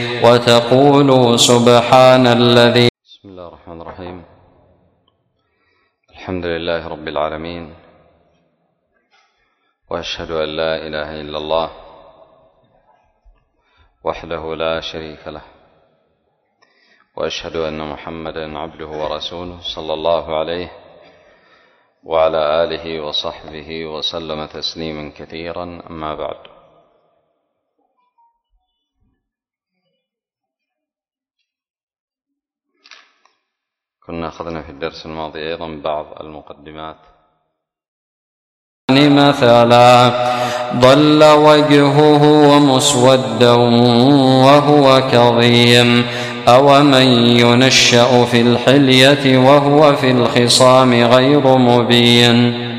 وتقولوا سبحان الذي. بسم الله الرحمن الرحيم. الحمد لله رب العالمين، وأشهد أن لا إله إلا الله وحده لا شريك له، وأشهد أن محمدا عبده ورسوله صلى الله عليه وعلى آله وصحبه وسلم تسليما كثيرا. أما بعد، كنا أخذنا في الدرس الماضي أيضا بعض المقدمات. مثلا ضل وجهه ومسودا وهو كظيم، أومن ينشأ في الحلية وهو في الخصام غير مبين.